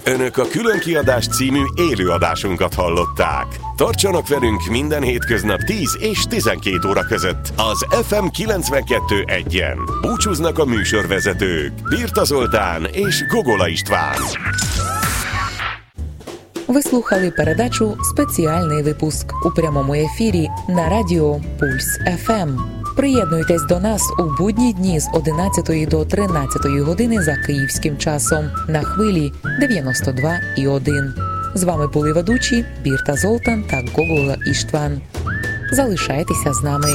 Önök a Különkiadás című élőadásunkat hallották. Tartsanak velünk minden hétköznap 10 és 12 óra között az FM 92.1-en. Búcsúznak a műsorvezetők Birta Zoltán és Gogola István. Ви слухали передачу «Спеціальний випуск» у прямому ефірі на радіо «Пульс ФМ». Приєднуйтесь до нас у будні дні з 11 до 13 години за київським часом на хвилі 92,1. З вами були ведучі Бірта Золтан та Гогола Іштван. Залишайтеся з нами.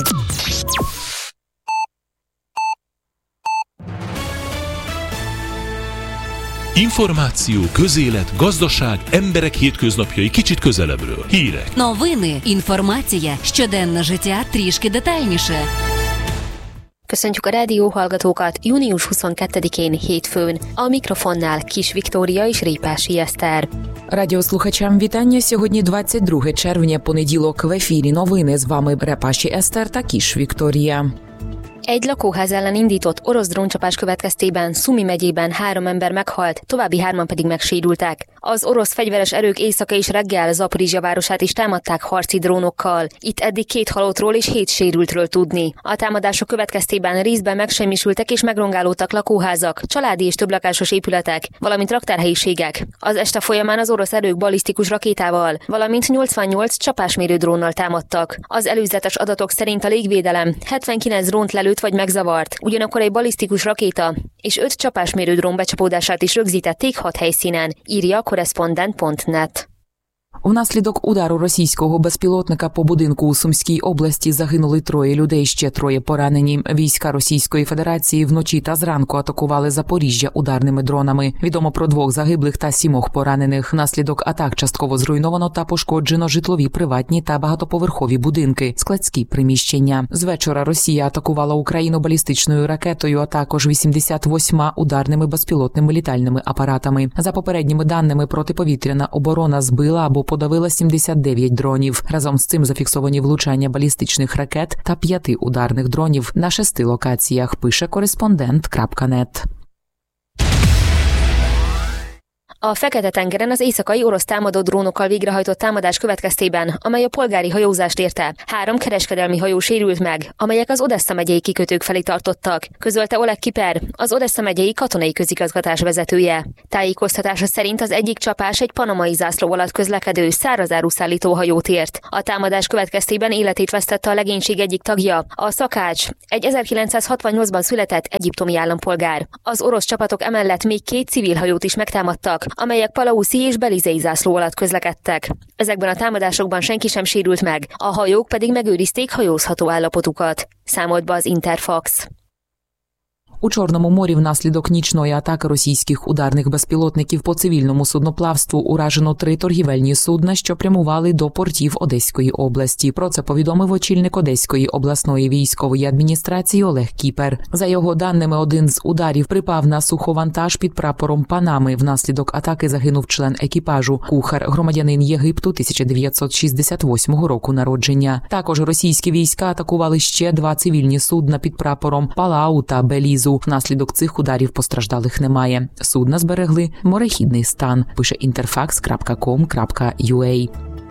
Információ, közélet, gazdaság, emberek hétköznapjai kicsit közelebbről. Hírek. Новини, інформація, щоденне життя трішки детальніше. Köszöntjük a rádióhallgatókat június 22-én hétfőn. A mikrofonnál Kis Viktória és Répási Eszter. Радіослухачам вітання. Сьогодні 22 червня, понеділок. В ефірі новини. З вами Репаші Eszter та Kis Viktória. Egy lakóház ellen indított orosz dróncsapás következtében Szumi megyében 3 ember meghalt, további 3-an pedig megsérültek. Az orosz fegyveres erők éjszaka és reggel Zaporizsja városát is támadták harci drónokkal. Itt eddig 2 halottról és 7 sérültről tudni. A támadások következtében részben megsemmisültek és megrongálódtak lakóházak, családi és többlakásos épületek, valamint raktárhelyiségek. Az este folyamán az orosz erők balisztikus rakétával, valamint 88 csapásmérő drónnal támadtak. Az előzetes adatok szerint a légvédelem 79 drónt lelőtt vagy megzavart, ugyanakkor egy balisztikus rakéta és 5 csapásmérő drón becsapódását is rögzítették 6 helyszínen, írja korrespondent.net. Внаслідок удару російського безпілотника по будинку у Сумській області загинули 3 людей, ще 3 поранені. Війська Російської Федерації вночі та зранку атакували Запоріжжя ударними дронами. Відомо про 2 загиблих та 7 поранених. Внаслідок атак частково зруйновано та пошкоджено житлові, приватні та багатоповерхові будинки, складські приміщення. З вечора Росія атакувала Україну балістичною ракетою, а також 88 ударними безпілотними літальними апаратами. За попередніми даними, протиповітряна оборона збила або подавила 79 дронів. Разом з цим зафіксовані влучання балістичних ракет та 5 ударних дронів на 6 локаціях, пише korrespondent.net. A Fekete-tengeren az éjszakai orosz támadó drónokkal végrehajtott támadás következtében, amely a polgári hajózást érte, 3 kereskedelmi hajó sérült meg, amelyek az Odessa megyei kikötők felé tartottak, közölte Oleg Kiper, az Odessa megyei katonai közigazgatás vezetője. Tájékoztatása szerint az egyik csapás egy panamai zászló alatt közlekedő szárazáruszállító hajót ért. A támadás következtében életét vesztette a legénység egyik tagja, a szakács, egy 1968-ban született egyiptomi állampolgár. Az orosz csapatok emellett még 2 civil hajót is megtámadtak, amelyek palauszi és belizei zászló alatt közlekedtek. Ezekben a támadásokban senki sem sérült meg, a hajók pedig megőrizték hajózható állapotukat, számolt be az Interfax. У Чорному морі внаслідок нічної атаки російських ударних безпілотників по цивільному судноплавству уражено 3 торгівельні судна, що прямували до портів Одеської області. Про це повідомив очільник Одеської обласної військової адміністрації Олег Кіпер. За його даними, один з ударів припав на суховантаж під прапором Панами. Внаслідок атаки загинув член екіпажу, кухар, громадянин Єгипту 1968 року народження. Також російські війська атакували ще 2 цивільні судна під прапором Палау та Белізу. Внаслідок цих ударів постраждалих немає. Судна зберегли морехідний стан, пише interfax.com.ua.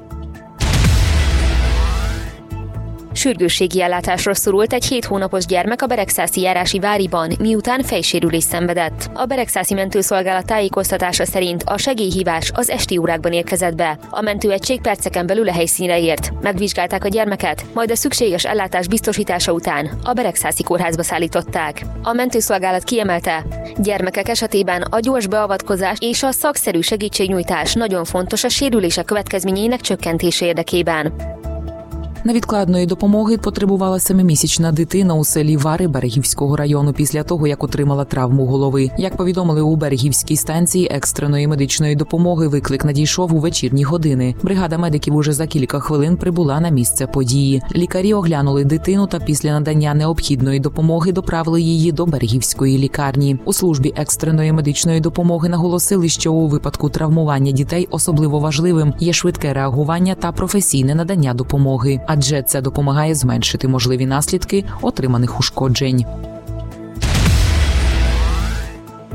Sürgősségi ellátásra szorult egy 7 hónapos gyermek a Beregszászi járási váriban, miután fejsérülés szenvedett. A Beregszászi mentőszolgálat tájékoztatása szerint a segélyhívás az esti órákban érkezett be. A mentőegység perceken belül a helyszínre ért. Megvizsgálták a gyermeket, majd a szükséges ellátás biztosítása után a Beregszászi kórházba szállították. A mentőszolgálat kiemelte, gyermekek esetében a gyors beavatkozás és a szakszerű segítségnyújtás nagyon fontos a sérülések következményének csökkentése érdekében. Невідкладної допомоги потребувала 7-місячна дитина у селі Вари Берегівського району після того, як отримала травму голови. Як повідомили у Берегівській станції екстреної медичної допомоги, виклик надійшов у вечірні години. Бригада медиків уже за кілька хвилин прибула на місце події. Лікарі оглянули дитину та після надання необхідної допомоги доправили її до Берегівської лікарні. У службі екстреної медичної допомоги наголосили, що у випадку травмування дітей особливо важливим є швидке реагування та професійне надання допомоги, адже це допомагає зменшити можливі наслідки отриманих ушкоджень.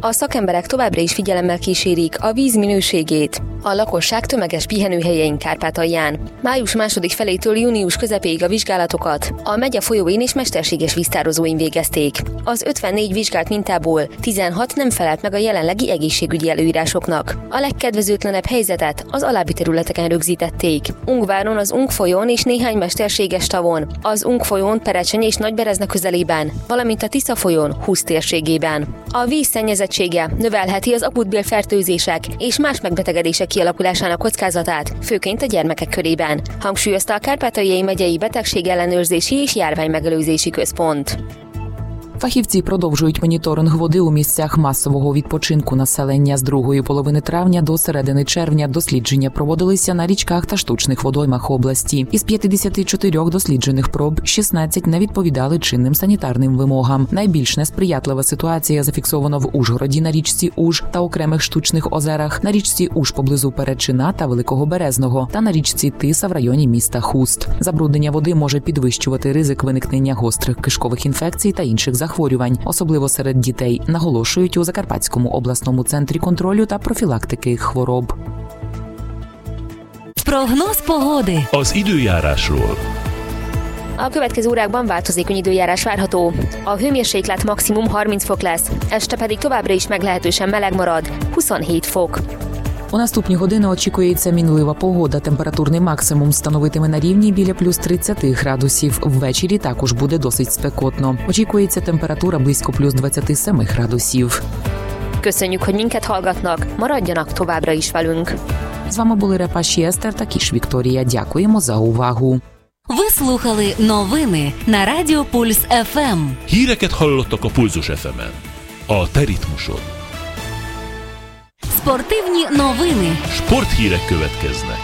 A szakemberek továbbra is figyelemmel kísérik a víz minőségét a lakosság tömeges pihenőhelyein Kárpátalján. Május második felétől június közepéig a vizsgálatokat a megye folyóin és mesterséges víztározóin végezték. Az 54 vizsgált mintából 16 nem felelt meg a jelenlegi egészségügyi előírásoknak. A legkedvezőtlenebb helyzetet az alábbi területeken rögzítették: Ungváron, az Ung folyón és néhány mesterséges tavon, az Ung folyón, Perecseny és Nagyberezne közelében, valamint a Tisza folyón, Husz térségében. A víz szennyezettsége növelheti az akut-bélfertőzések és más megbetegedések kialakulásának kockázatát, főként a gyermekek körében, hangsúlyozta a Kárpátaljai megyei Betegségellenőrzési és Járványmegelőzési Központ. Фахівці продовжують моніторинг води у місцях масового відпочинку населення. З другої половини травня до середини червня дослідження проводилися на річках та штучних водоймах області. Із 54 досліджених проб 16 не відповідали чинним санітарним вимогам. Найбільш несприятлива ситуація зафіксована в Ужгороді на річці Уж та окремих штучних озерах, на річці Уж поблизу Перечина та Великого Березного та на річці Тиса в районі міста Хуст. Забруднення води може підвищувати ризик виникнення гострих кишкових інфекцій та інших захворювань, особливо серед дітей, наголошують у Закарпатському обласному центрі контролю та профілактики хвороб. Прогноз pogody. Az időjárásról. A következő órákban változékony időjárás várható. A hőmérséklet maximum 30 fok lesz, este pedig továbbra is meglehetősen meleg marad, 27 fok. У наступні години очікується мінлива погода. Температурний максимум становитиме на рівні біля плюс 30 градусів. Ввечері також буде досить спекотно. Очікується температура близько плюс 27 градусів. Köszönjük, hogy minket hallgatnak, maradjanak továbbra is velünk. З вами були Репаші Естер та Кіш Вікторія. Дякуємо за увагу. Ви слухали новини на Радіо Пульс ФМ. Híreket hallottak a Pulzus FM-en. A te ritmusod. Спортивні новини. Sporthírek következnek.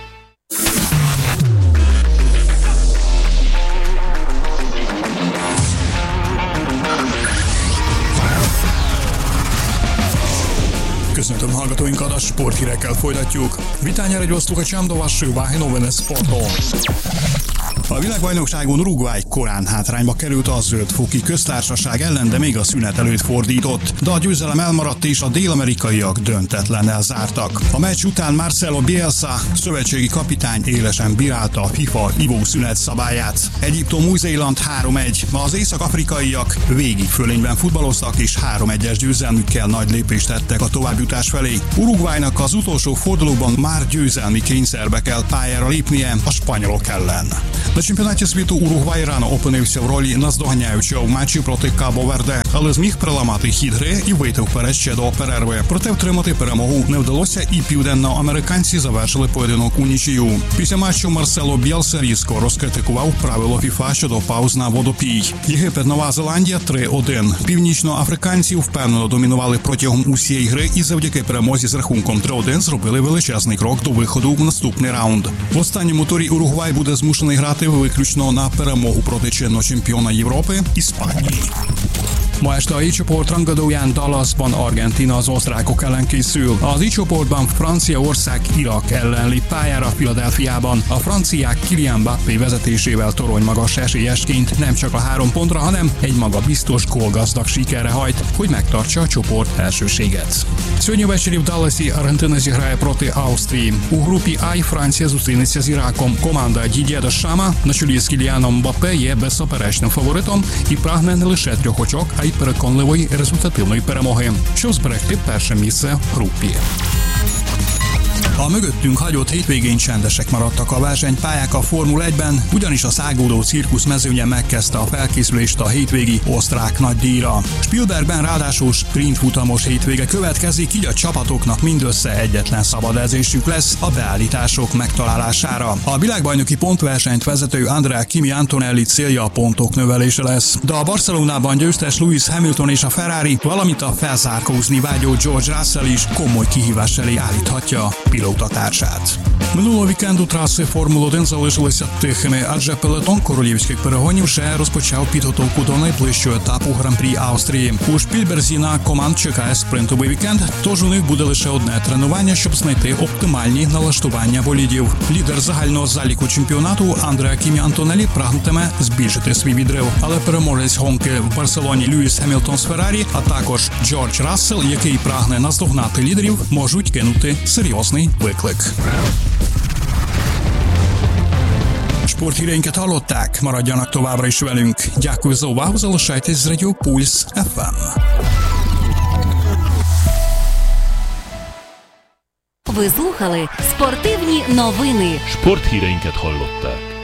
Köszöntöm hallgatóinkat, a sporthírekkel folytatjuk. Vitányára gyosztlukačám do vašeho váhenovené sportol. A világbajnokságon Uruguay korán hátrányba került a Zöld-foki Köztársaság ellen, de még a szünet előtt fordított. De a győzelem elmaradt és a dél-amerikaiak döntetlennel zártak. A meccs után Marcelo Bielsa, szövetségi kapitány élesen bírálta a FIFA ivószünet szabályát. Egyiptom-Új-Zéland 3-1. Az észak-afrikaiak végig fölényben futballoztak és 3-1-es győzelmükkel nagy lépést tettek a továbbjutás felé. Uruguaynak az utolsó fordulóban már győzelmi kényszerbe kell pályára lépnie a spanyolok ellen. На чемпіонаті світу Уругвай рано опинився в ролі наздоганяючого в матчі проти Кабо-Верде, але зміг переламати хід гри і вийти вперед ще до перерви. Проте втримати перемогу не вдалося, і південноамериканці завершили поєдинок у нічию. Після матчу Марсело Б'єлса різко розкритикував правило ФІФА щодо пауз на водопій. Єгипет, Нова Зеландія 3-1. Північноафриканці впевнено домінували протягом усієї гри і завдяки перемозі з рахунком 3-1 зробили величезний крок до виходу в наступний раунд. В останньому турі Уругвай буде змушений грати виключно на перемогу проти чинного чемпіона Європи – Іспанії. Ma este a I-csoport rangadóján Dallasban Argentína az osztrákok ellen készül. Az I-csoportban Franciaország Irak ellen lép pályára Philadelphiában. A franciák Kylian Mbappé vezetésével toronymagas esélyesként nem csak a 3 pontra, hanem egy magabiztos gólgazdag sikerre hajt, hogy megtartsa a csoport elsőséget. Сьогодні ввечері в Далласі Аргентина зіграє проти Австрії. У групі А Франція зустрінеться з Іраком. Команда Дід'є Дешама на чолі з Кіліаном Мбаппе є беззаперечним фаворитом і прагне не лише 3 очок, а й переконливої результативної перемоги, щоб зберегти перше місце в групі. A mögöttünk hagyott hétvégén csendesek maradtak a versenypályák a Formula 1-ben, ugyanis a szágódó cirkusz mezőnye megkezdte a felkészülést a hétvégi osztrák nagydíjra. Spielbergben ráadásul sprint futamos hétvége következik, így a csapatoknak mindössze egyetlen szabad edzésük lesz a beállítások megtalálására. A világbajnoki pontversenyt vezető Andrea Kimi Antonelli célja a pontok növelése lesz, de a Barcelonában győztes Lewis Hamilton és a Ferrari, valamint a felzárkózni vágyó George Russell is komoly kihívás elé állíthatja pilótatársát. Минулого вікенду траси Формули-1 залишилися тихими, адже пелетон королівських перегонів вже розпочав підготовку до найближчого етапу Гран-прі Австрії. У Шпільберзі на команд чекає спринтовий вікенд, тож у них буде лише одне тренування, щоб знайти оптимальні налаштування болідів. Лідер загального заліку чемпіонату Андреа Кімі Антонелі прагнутиме збільшити свій відрив, але переможець гонки в Барселоні Льюіс Хемілтон з Феррарі, а також Джордж Рассел, який прагне наздогнати лідерів, можуть кинути серйозний виклик. Sporthíreinket hallották, maradjanak továbbra is velünk. Дякую за увагу, залишайтесь з Радіо Пульс FM. Ви слухали спортивні новини. Sporthíreinket hallották.